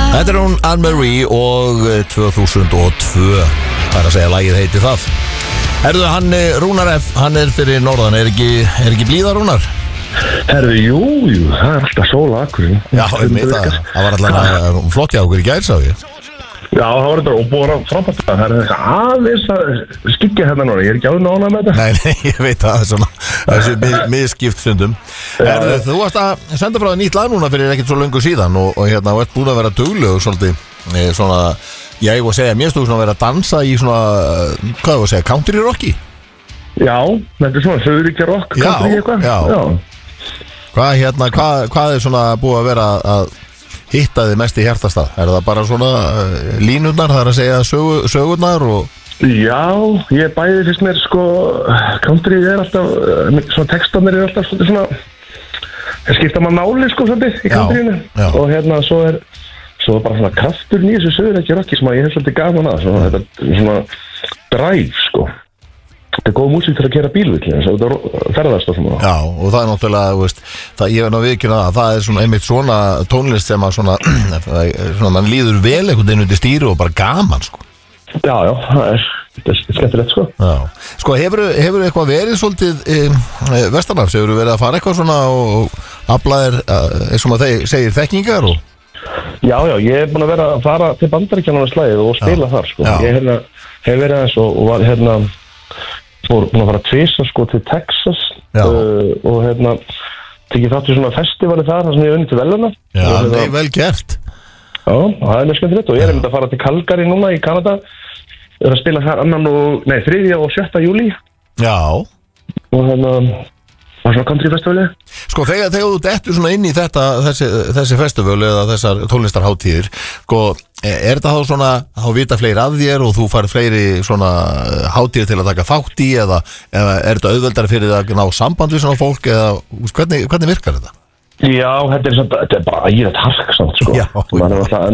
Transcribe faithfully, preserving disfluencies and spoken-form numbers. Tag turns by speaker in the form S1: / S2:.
S1: Þetta er hún Anne-Marie og tvö þúsund og tvö. Það er að segja, lagið heiti það. Herðu, hann Rúnar F, hann er fyrir norðan. Er ekki, er ekki blíða Rúnar?
S2: Herðu, jú, jú, það er alltaf sóla akkur.
S1: Já, um það, það var alltaf flott hjá okkur í gær, sá ég.
S2: Já, það var þetta og búið að frábært það. Það er eitthvað aðeins að skikja hérna núna. Ég er ekki alveg ánægður með þetta.
S1: Nei, nei, ég veit það, svona, þessi mið, miðskipt stundum. Herðu, þú varst að senda frá það nýtt lag núna fyrir ekkert svo löngu síðan og, og hérna, þú ert búin að vera duglegur svolítið, e, svona, ég var að segja, mér stóð svona að vera að dansa í svona, hvað var að segja, country rocki?
S2: Já, þetta er svona söguríkja rock, country eitthvað.
S1: Já, já. Hvað, hérna, hvað, hvað er svona búið að vera að hitta þið mest í hjartastað? Er það bara svona uh, línurnar, það er að segja sögu, sögurnar og...
S2: Já, ég bæði fyrst mér sko, country er alltaf, svona textarnir er alltaf svona, það skipta maður máli sko svolítið í countryinu og hérna svo er, svo er bara svona krafturinn í þessu söguríkja rocki sem að ég hef svolítið gaman að, svona, þetta svona drive sko. Þetta er góð músík til að gera bílvikli, þess að þetta ferðast og svona.
S1: Já, og það er náttúrulega, veist, það, ég er ná viðkynna að það er svona einmitt svona tónlist sem að svona, svona mann líður vel einhvern veginn undir stýru og bara gaman, sko.
S2: Já, já, það er, þetta er skemmtilegt, sko.
S1: Já, sko, hefur þú eitthvað verið svolítið e, e, vestanafs, hefur þú verið að fara eitthvað svona og, og aflaðir, eins og maður segir, þekkingar og...
S2: Já, já, ég hef búin að vera að fara til Bandaríkjanna slæðið og spila já. Þar, sko. Já. Ég hérna, hef verið aðeins og, og var, hérna, fór búin að fara tvisa sko til Texas uh, og hérna tekið þátt í svona festivali þar þar sem ég hef unnið til veluna.
S1: Já, það er vel gert.
S2: Já, það er mjög skemmtilegt og ég er einmitt að fara til Calgary núna í Kanada. Ég er að spila þar annan og, nei, þriðja og sjötta júlí.
S1: Já. Og
S2: hérna, var svona country festivali.
S1: Sko, þegar, þegar þú dettur svona inn í þetta, þessi, þessi festivali eða þessar tónlistarhátíðir, sko, er þetta þá svona, þá vita fleiri af þér og þú farið fleiri svona hátíðir til að taka þátt í eða, eða er þetta auðveldari fyrir að ná samband við svona fólk eða, hvernig, hvernig virkar þetta?
S2: Já, þetta er, svona, þetta er bara ægilegt hark samt, sko.
S1: Já,
S2: maður er alltaf